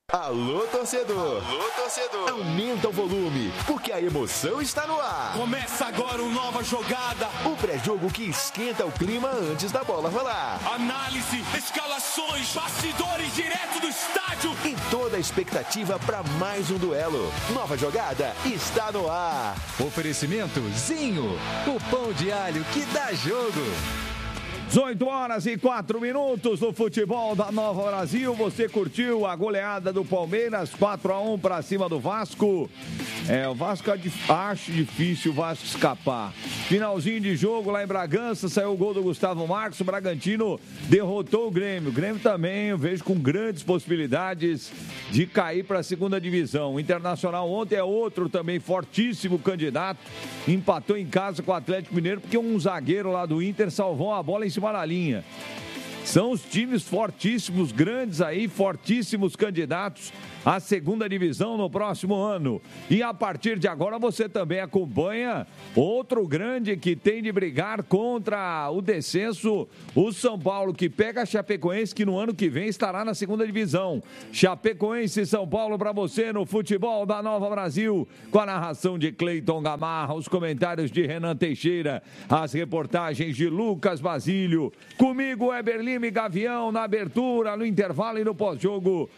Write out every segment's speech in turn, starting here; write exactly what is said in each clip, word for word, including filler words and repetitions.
Alô, torcedor! Alô, torcedor! Aumenta o volume, porque a emoção está no ar. Começa agora uma nova jogada. O pré-jogo que esquenta o clima antes da bola rolar. Análise, escalações, bastidores direto do estádio. E toda a expectativa para mais um duelo. Nova jogada está no ar. Oferecimento Zinho, o pão de alho que dá jogo. dezoito horas e quatro minutos no futebol da Nova Brasil. Você curtiu a goleada do Palmeiras, quatro a um para cima do Vasco. É, o Vasco acho difícil o Vasco escapar. Finalzinho de jogo lá em Bragança, saiu o gol do Gustavo Marcos. O Bragantino derrotou o Grêmio. O Grêmio também eu vejo com grandes possibilidades de cair para a segunda divisão. O Internacional ontem é outro também fortíssimo candidato. Empatou em casa com o Atlético Mineiro porque um zagueiro lá do Inter salvou a bola em cima da linha. São os times fortíssimos, grandes aí, fortíssimos candidatos à segunda divisão no próximo ano. E a partir de agora você também acompanha outro grande que tem de brigar contra o descenso, o São Paulo, que pega a Chapecoense, que no ano que vem estará na segunda divisão. Chapecoense e São Paulo para você no futebol da Nova Brasil, com a narração de Cleiton Gamarra, os comentários de Renan Teixeira, as reportagens de Lucas Basílio, comigo Weber Lima e Gavião na abertura, no intervalo e no pós-jogo.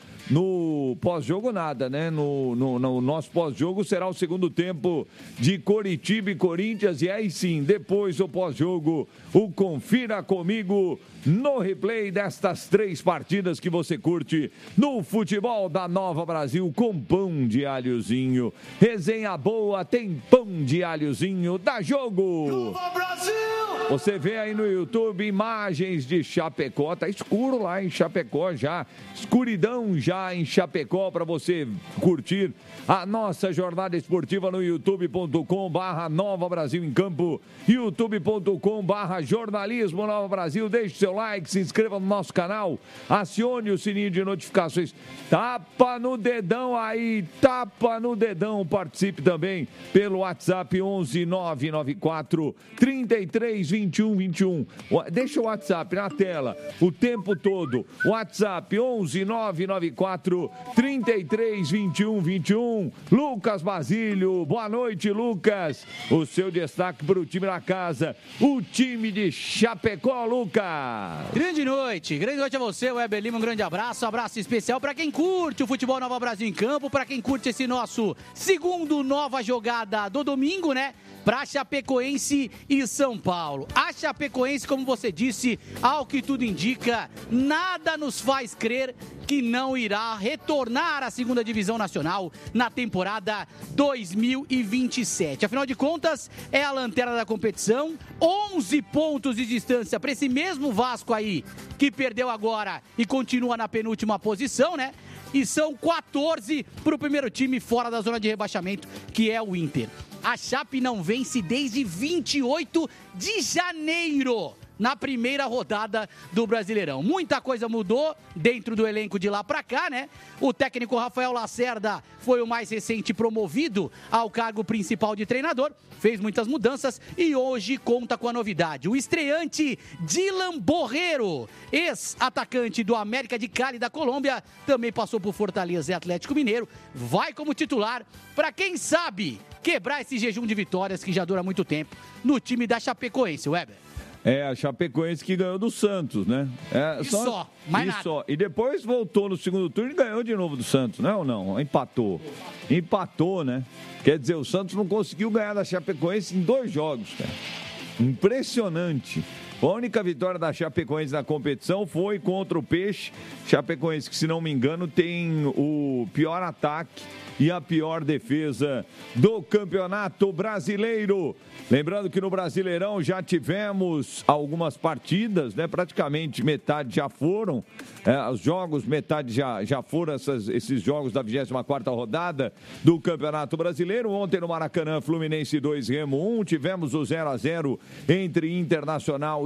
No pós-jogo nada, né? No, no, no nosso pós-jogo será o segundo tempo de Coritiba e Corinthians. E aí sim, depois do pós-jogo, o Confira Comigo no replay destas três partidas que você curte no futebol da Nova Brasil com pão de alhozinho. Resenha boa, tem pão de alhozinho, dá jogo! Nova Brasil! Você vê aí no YouTube imagens de Chapecó, tá escuro lá em Chapecó já, escuridão já em Chapecó para você curtir a nossa jornada esportiva no youtube ponto com barra Nova Brasil em Campo, youtube ponto com barra Jornalismo Nova Brasil. Deixe seu like, se inscreva no nosso canal, acione o sininho de notificações, tapa no dedão aí, tapa no dedão, participe também pelo WhatsApp onze nove nove quatro, trinta e três, vinte e um, vinte e um. Deixa o WhatsApp na tela o tempo todo. WhatsApp onze nove nove quatro, trinta e três, vinte e um, vinte e um. Lucas Basílio, boa noite, Lucas. O seu destaque para o time da casa, o time de Chapecó, Lucas. Grande noite, grande noite a você, Weber Lima, um grande abraço, um abraço especial para quem curte o futebol Nova Brasil em Campo, para quem curte esse nosso segundo Nova Jogada do domingo, né? Para Chapecoense e São Paulo. A Chapecoense, como você disse, ao que tudo indica, nada nos faz crer que não irá retornar à segunda divisão nacional na temporada dois mil e vinte e sete. Afinal de contas, é a lanterna da competição, onze pontos de distância para esse mesmo Vasco aí, que perdeu agora e continua na penúltima posição, né? E são quatorze para o primeiro time fora da zona de rebaixamento, que é o Inter. A Chape não vence desde vinte e oito de janeiro, na primeira rodada do Brasileirão. Muita coisa mudou dentro do elenco de lá pra cá, né? O técnico Rafael Lacerda foi o mais recente promovido ao cargo principal de treinador, fez muitas mudanças e hoje conta com a novidade. O estreante Dylan Borreiro, ex-atacante do América de Cali da Colômbia, também passou por Fortaleza e Atlético Mineiro, vai como titular para, quem sabe, quebrar esse jejum de vitórias que já dura muito tempo no time da Chapecoense, Weber. É, a Chapecoense que ganhou do Santos, né? É, e só, só mais e nada. Só. E depois voltou no segundo turno e ganhou de novo do Santos, né ou não? Empatou. Empatou, né? Quer dizer, o Santos não conseguiu ganhar da Chapecoense em dois jogos, cara. Impressionante. A única vitória da Chapecoense na competição foi contra o Peixe. Chapecoense que, se não me engano, tem o pior ataque e a pior defesa do Campeonato Brasileiro. Lembrando que no Brasileirão já tivemos algumas partidas, né? Praticamente metade já foram. É, os jogos, metade já, já foram essas, esses jogos da vigésima quarta rodada do Campeonato Brasileiro. Ontem no Maracanã, Fluminense dois, Remo um. Tivemos o zero a zero entre Internacional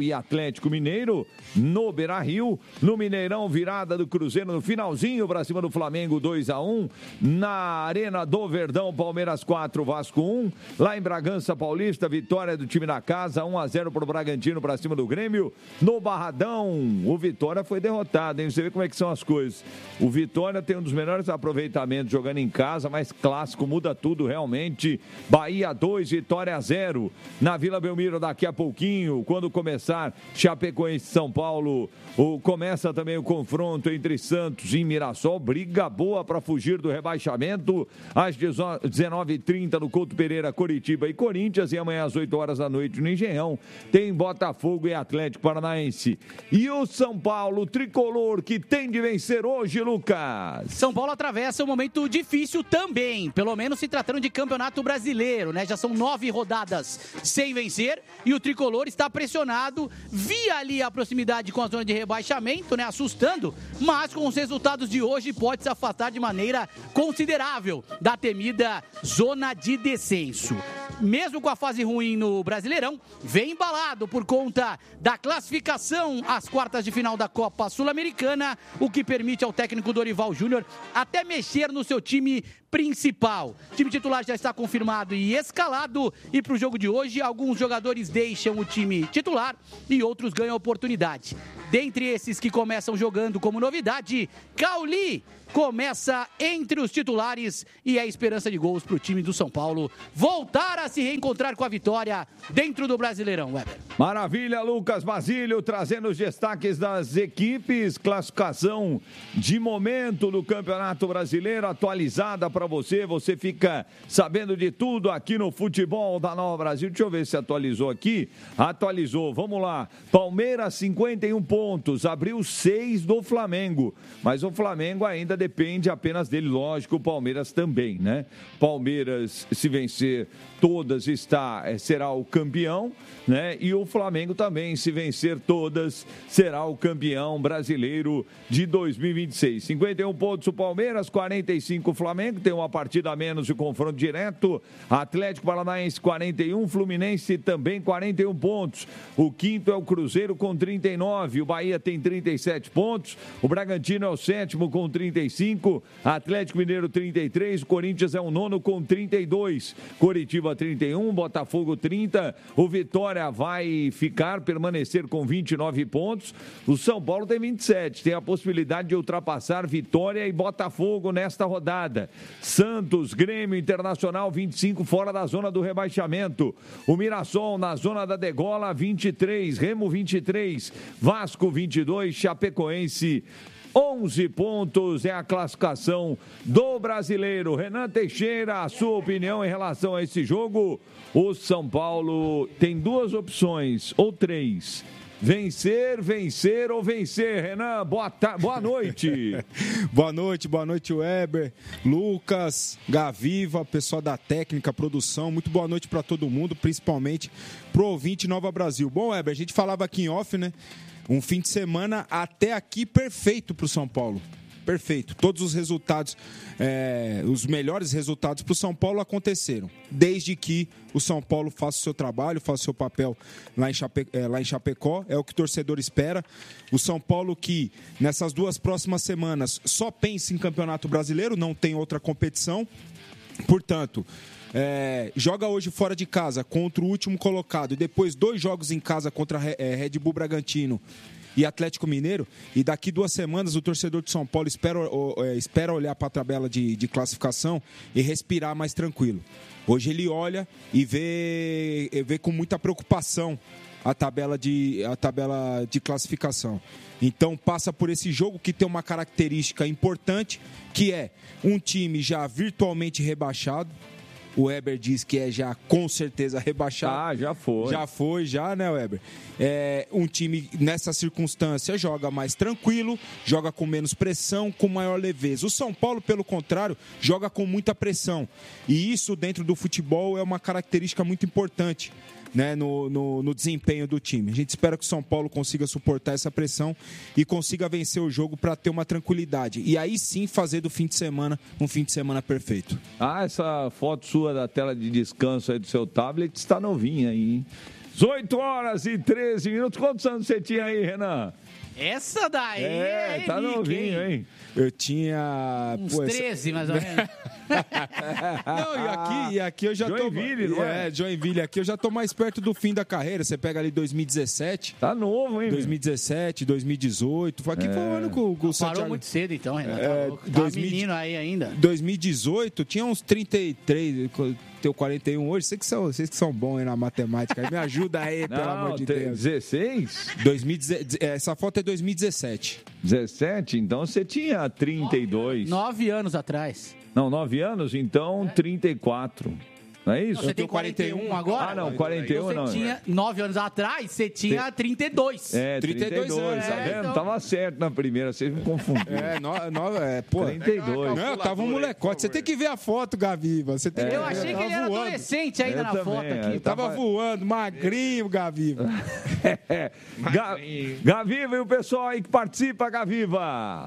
Internacional e Atlético Mineiro no Beira-Rio. No Mineirão, virada do Cruzeiro no finalzinho pra cima do Flamengo, dois a um. Na Arena do Verdão, Palmeiras quatro, Vasco um. Lá em Bragança Paulista, vitória do time da casa, um a zero pro Bragantino pra cima do Grêmio. No Barradão, o Vitória foi derrotado, hein? Você vê como é que são as coisas. O Vitória tem um dos melhores aproveitamentos jogando em casa, mas clássico, muda tudo realmente. Bahia dois, Vitória zero. Na Vila Belmiro, daqui a pouquinho, quando começar Chapecoense São Paulo, o, começa também o confronto entre Santos e Mirassol. Briga boa para fugir do rebaixamento. Às dezenove e trinta no Couto Pereira, Coritiba e Corinthians. E amanhã às oito horas da noite no Engenhão tem Botafogo e Atlético Paranaense. E o São Paulo tricolor, que tem de vencer hoje, Lucas. São Paulo atravessa um momento difícil também, pelo menos se tratando de campeonato brasileiro, né? Já são nove rodadas sem vencer e o tricolor está pressionado via ali a proximidade com a zona de rebaixamento, né? Assustando, mas com os resultados de hoje pode se afastar de maneira considerável da temida zona de descenso. Mesmo com a fase ruim no Brasileirão, vem embalado por conta da classificação às quartas de final da Copa Sul-Americana, o que permite ao técnico Dorival Júnior até mexer no seu time principal. O time titular já está confirmado e escalado, e para o jogo de hoje, alguns jogadores deixam o time titular e outros ganham oportunidade. Dentre esses que começam jogando como novidade, Cauli começa entre os titulares e é esperança de gols para o time do São Paulo voltar a se reencontrar com a vitória dentro do Brasileirão, Weber. Maravilha, Lucas Basílio, trazendo os destaques das equipes, classificação de momento do Campeonato Brasileiro, atualizada para você, você fica sabendo de tudo aqui no Futebol da Nova Brasil. Deixa eu ver se atualizou aqui, atualizou, vamos lá, Palmeiras cinquenta e um pontos, abriu seis do Flamengo, mas o Flamengo ainda depende apenas dele, lógico, o Palmeiras também, né? Palmeiras, se vencer todas, está, será o campeão, né? E o Flamengo também, se vencer todas, será o campeão brasileiro de dois mil e vinte e seis. cinquenta e um pontos o Palmeiras, quarenta e cinco o Flamengo, tem uma partida a menos de confronto direto. Atlético Paranaense quarenta e um, Fluminense também quarenta e um pontos. O quinto é o Cruzeiro com trinta e nove, o Bahia tem trinta e sete pontos, o Bragantino é o sétimo com trinta e cinco, Atlético Mineiro trinta e três, o Corinthians é o nono com trinta e dois, Coritiba trinta e um, Botafogo trinta, o Vitória vai ficar, permanecer com vinte e nove pontos, o São Paulo tem vinte e sete, tem a possibilidade de ultrapassar Vitória e Botafogo nesta rodada. Santos, Grêmio, Internacional vinte e cinco, fora da zona do rebaixamento, o Mirassol na zona da degola vinte e três, Remo vinte e três, Vasco vinte e dois, Chapecoense onze pontos, é a classificação do brasileiro. Renan Teixeira, a sua opinião em relação a esse jogo? O São Paulo tem duas opções, ou três. Vencer, vencer ou vencer. Renan, boa, ta... boa noite. Boa noite, boa noite, Weber, Lucas, Gaviva, pessoal da técnica, produção. Muito boa noite para todo mundo, principalmente pro ouvinte Nova Brasil. Bom, Weber, a gente falava aqui em off, né? Um fim de semana até aqui perfeito para o São Paulo. Perfeito. Todos os resultados, é, os melhores resultados para o São Paulo aconteceram. Desde que o São Paulo faça o seu trabalho, faça o seu papel lá em, Chape, é, lá em Chapecó. É o que o torcedor espera. O São Paulo que, nessas duas próximas semanas, só pensa em Campeonato Brasileiro, não tem outra competição. Portanto... É, joga hoje fora de casa contra o último colocado e depois dois jogos em casa contra é, Red Bull Bragantino e Atlético Mineiro, e daqui duas semanas o torcedor de São Paulo espera, é, espera olhar para a tabela de, de classificação e respirar mais tranquilo. Hoje ele olha e vê, vê com muita preocupação a tabela de, a tabela de classificação. Então passa por esse jogo que tem uma característica importante, que é um time já virtualmente rebaixado. O Weber diz que é já com certeza rebaixado. Ah, já foi. Já foi, já, né, Weber? É, um time, nessa circunstância, joga mais tranquilo, joga com menos pressão, com maior leveza. O São Paulo, pelo contrário, joga com muita pressão. E isso, dentro do futebol, é uma característica muito importante, né, no, no, no desempenho do time. A gente espera que o São Paulo consiga suportar essa pressão e consiga vencer o jogo para ter uma tranquilidade. E aí sim fazer do fim de semana um fim de semana perfeito. Ah, essa foto sua da tela de descanso aí do seu tablet está novinha aí, hein? dezoito horas e treze minutos. Quantos anos você tinha aí, Renan? Essa daí é, é tá Nick, novinho, hein? Eu tinha... Uns pô, treze, essa... mais ou menos. Não, e aqui, e aqui eu já Joinville, tô... não é? É, Joinville. Aqui eu já tô mais perto do fim da carreira. Você pega ali dois mil e dezessete. Tá novo, hein? dois mil e dezessete, dois mil e dezoito. Aqui É. foi o ano que o, que o Parou Santiago... muito cedo, então, Renato. É, Tá louco. Tá dois mil e- menino aí ainda. dois mil e dezoito, tinha uns trinta e três... Tenho quarenta e um hoje. Vocês que são, vocês que são bons aí na matemática. Me ajuda aí, pelo Não, amor de tem Deus. dezesseis? dois mil e dezessete, essa foto é dois mil e dezessete. dezessete? Então você tinha trinta e dois. Nove anos atrás. Não, nove anos? Então trinta e quatro. Não é isso? Você tem quarenta e um agora? Ah, não, quarenta e um Você não. tinha nove anos atrás, você tinha trinta e dois. É, trinta e dois trinta e dois, anos, tá é, vendo? então. Tava certo na primeira, vocês me confundiram. É, no, no, é, pô. trinta e dois. Não, eu tava um molecote. Você tem que ver a foto, Gaviva. Você tem que Eu ver. achei que Tava ele era voando. adolescente ainda Eu na também, foto é. aqui. Tava Tava- voando, magrinho, Gaviva. É. Ga- Gaviva e o pessoal aí que participa, Gaviva.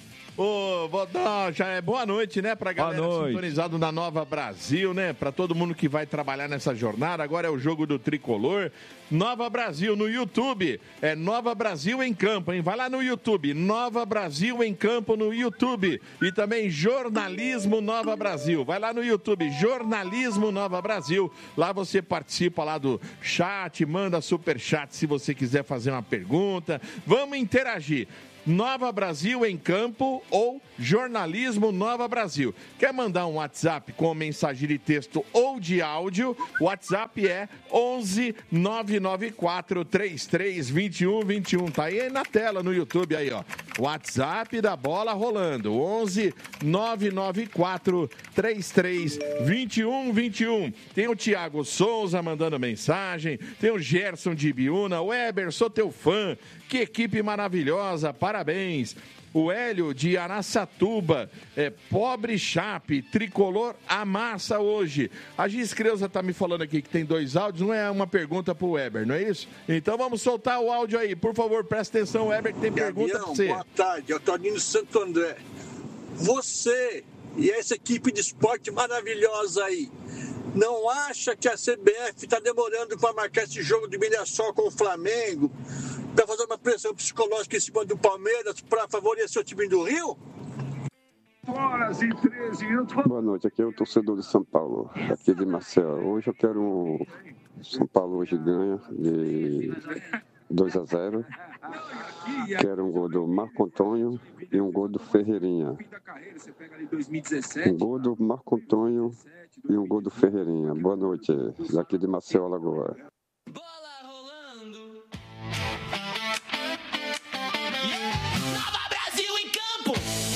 Ô, vou dar, já é boa noite, né, pra galera Boa noite. sintonizado na Nova Brasil, né, pra todo mundo que vai trabalhar nessa jornada. Agora é o jogo do Tricolor. Nova Brasil no YouTube, é Nova Brasil em Campo, hein? Vai lá no YouTube, Nova Brasil em Campo no YouTube. E também Jornalismo Nova Brasil. Vai lá no YouTube, Jornalismo Nova Brasil. Lá você participa lá do chat, manda super chat se você quiser fazer uma pergunta. Vamos interagir. Nova Brasil em Campo ou Jornalismo Nova Brasil. Quer mandar um WhatsApp com mensagem de texto ou de áudio? O WhatsApp é onze nove nove quatro três três dois um dois um. Tá aí na tela no YouTube aí, ó. WhatsApp da Bola Rolando. onze nove nove quatro três três dois um dois um. Tem o Thiago Souza mandando mensagem. Tem o Gerson de Ibiúna. Weber, sou teu fã. Que equipe maravilhosa, parabéns. O Hélio de Araçatuba, é, pobre Chape, Tricolor amassa hoje. A Giz Creuza tá me falando aqui que tem dois áudios, não é uma pergunta pro Weber, não é isso? Então vamos soltar o áudio aí, por favor, presta atenção, Weber, que tem pergunta pra você. Boa tarde, é o Toninho Santo André. Você e essa equipe de esporte maravilhosa aí, não acha que a C B F está demorando para marcar esse jogo de Mirassol com o Flamengo, para fazer uma pressão psicológica em cima do Palmeiras para favorecer o time do Rio? Horas e treze minutos. Boa noite, aqui é o torcedor de São Paulo, aqui de Marcel. Hoje eu quero um... São Paulo hoje ganha de dois a zero. Quero um gol do Marco Antônio e um gol do Ferreirinha. Um gol do Marco Antônio e um gol do Ferreirinha. Boa noite, daqui de Marcel, Alagoas. Nova Brasil em Campo.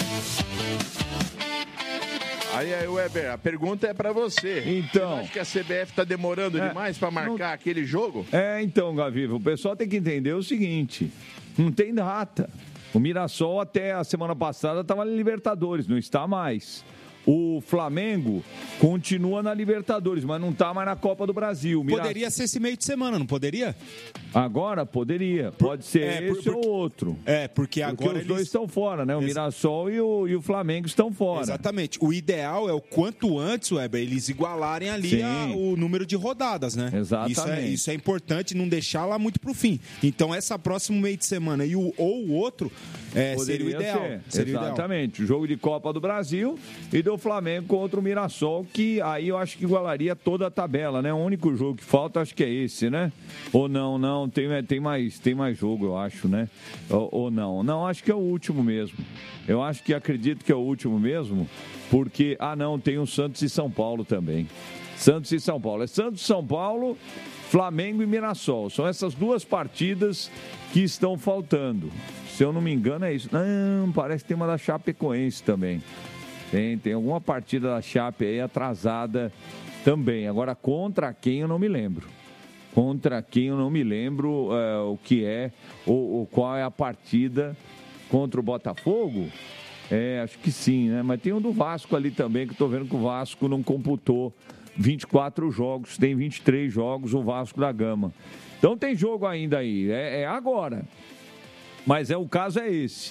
Aí, aí, Weber, a pergunta é pra você. Então. Você acha que a C B F tá demorando É, demais pra marcar não- aquele jogo? É, então, Gaviva, o pessoal tem que entender o seguinte: não tem data. O Mirassol até a semana passada estava na Libertadores, não está mais. O Flamengo continua na Libertadores, mas não está mais na Copa do Brasil. O Mira- Poderia ser esse meio de semana, não poderia? Agora poderia, pode ser é, por- esse por- ou outro. É, porque Porque agora os eles... dois estão fora, né? O Exa- Mirassol e o, e o Flamengo estão fora. Exatamente. O ideal é o quanto antes, Weber, eles igualarem ali Sim. a- o número de rodadas, né? Exatamente. Isso é, isso é importante, não deixar lá muito pro fim. Então, essa próxima meio de semana e o, ou o outro é, seria o Poderia ideal. ser. Seria o ideal. Exatamente. O jogo de Copa do Brasil e do Flamengo contra o Mirassol, que aí eu acho que igualaria toda a tabela, né? O único jogo que falta, acho que é esse, né? Ou não, não, tem, tem, mais, tem mais jogo, eu acho, né? Ou, ou não. Não, acho que é o último mesmo. Eu acho que acredito que é o último mesmo, porque, ah não, tem o Santos e São Paulo também. Santos e São Paulo. É Santos e São Paulo, Flamengo e Mirassol. São essas duas partidas que estão faltando. Se eu não me engano, é isso. Não, parece que tem uma da Chapecoense também. Tem, tem alguma partida da Chape aí atrasada também. Agora, contra quem eu não me lembro. Contra quem eu não me lembro é, o que é, ou, ou qual é a partida contra o Botafogo. É, acho que sim, né? Mas tem um do Vasco ali também, que eu tô vendo que o Vasco não computou vinte e quatro jogos, tem vinte e três jogos o Vasco da Gama. Então tem jogo ainda aí, é, é agora. Mas é, o caso é esse.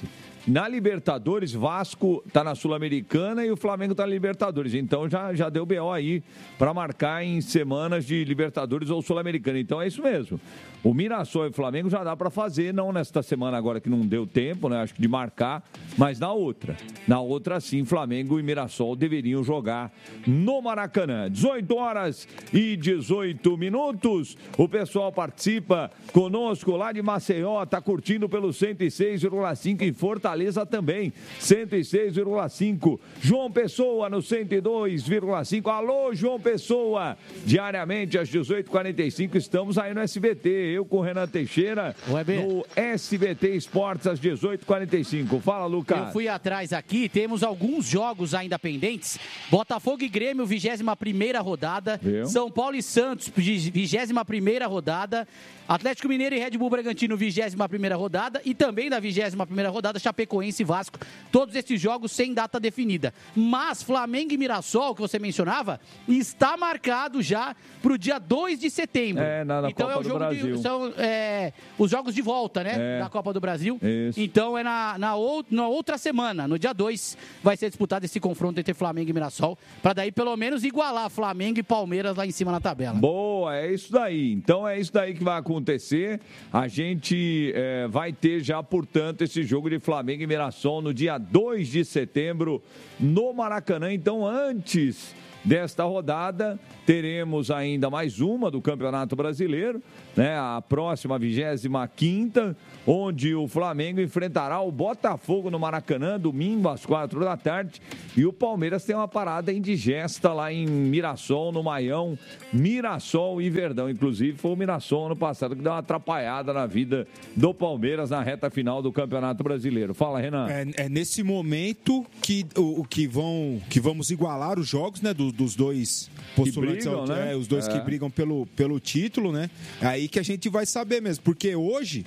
na Libertadores, Vasco tá na Sul-Americana e o Flamengo tá na Libertadores. Então já, já deu B O aí para marcar em semanas de Libertadores ou Sul-Americana. Então é isso mesmo. O Mirassol e o Flamengo já dá para fazer, não nesta semana agora que não deu tempo, né? Acho que de marcar, mas na outra. Na outra, sim, Flamengo e Mirassol deveriam jogar no Maracanã. dezoito horas e dezoito minutos. O pessoal participa conosco lá de Maceió, tá curtindo pelo cento e seis vírgula cinco em Fortaleza também. cento e seis vírgula cinco. João Pessoa no cento e dois vírgula cinco. Alô, João Pessoa. Diariamente às dezoito e quarenta e cinco estamos aí no S B T. Eu com o Renan Teixeira no S B T Esportes às dezoito e quarenta e cinco. Fala, Lucas. Eu fui atrás aqui, temos alguns jogos ainda pendentes. Botafogo e Grêmio, vigésima primeira rodada. Viu? São Paulo e Santos, vigésima primeira rodada. Atlético Mineiro e Red Bull Bragantino, vigésima primeira rodada. E também na vigésima primeira rodada, Chapecoense e Vasco. Todos esses jogos sem data definida. Mas Flamengo e Mirassol, que você mencionava, está marcado já para o dia dois de setembro. É, na, na então Copa é o do jogo Brasil. de, são é, os jogos de volta, né? É. Da Copa do Brasil. Isso. Então é na, na, ou, na outra semana, no dia dois, vai ser disputado esse confronto entre Flamengo e Mirassol. Para daí pelo menos igualar Flamengo e Palmeiras lá em cima na tabela. Boa, é isso daí. Então é isso daí que vai acontecer. A gente é, vai ter já, portanto, esse jogo de Flamengo e Mirassol no dia dois de setembro no Maracanã. Então, antes desta rodada, teremos ainda mais uma do Campeonato Brasileiro, né? A próxima, vigésima quinta, onde o Flamengo enfrentará o Botafogo no Maracanã, domingo às quatro da tarde. E o Palmeiras tem uma parada indigesta lá em Mirassol, no Maião. Mirassol e Verdão. Inclusive, foi o Mirassol ano passado que deu uma atrapalhada na vida do Palmeiras na reta final do Campeonato Brasileiro. Fala, Renan. É, é nesse momento que, o, o que, vão, que vamos igualar os jogos, né? Do, dos dois postulantes, brigam, né? é, os dois É. que brigam pelo, pelo título, né? É aí que a gente vai saber mesmo. Porque hoje,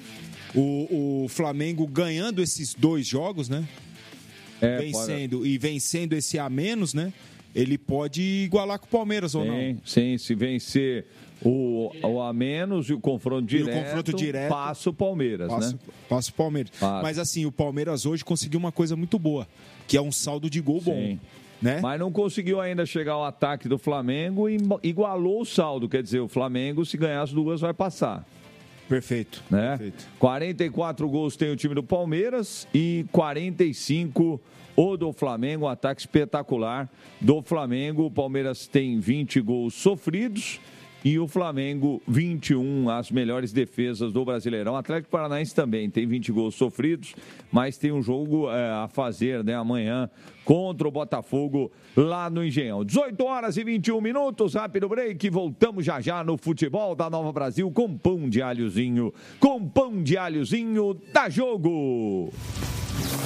o, o Flamengo ganhando esses dois jogos, né? É, vencendo e vencendo esse a menos, né? Ele pode igualar com o Palmeiras ou não? Sim, sim, se vencer o, o a menos e o confronto E o direto, confronto direto, passa o Palmeiras, Passa, né? passa o Palmeiras. Passa. Mas assim, o Palmeiras hoje conseguiu uma coisa muito boa, que é um saldo de gol bom. Sim. Né? Mas não conseguiu ainda chegar ao ataque do Flamengo e igualou o saldo. Quer dizer, o Flamengo, se ganhar as duas, vai passar. Perfeito. Né? Perfeito. quarenta e quatro gols tem o time do Palmeiras e quarenta e cinco o do Flamengo. Um ataque espetacular do Flamengo. O Palmeiras tem vinte gols sofridos e o Flamengo vinte e um, as melhores defesas do Brasileirão. O Atlético Paranaense também tem vinte gols sofridos, mas tem um jogo é, a fazer, né, amanhã contra o Botafogo lá no Engenhão. dezoito horas e vinte e um minutos, rápido break, voltamos já já no futebol da Nova Brasil com pão de alhozinho, com pão de alhozinho, dá jogo!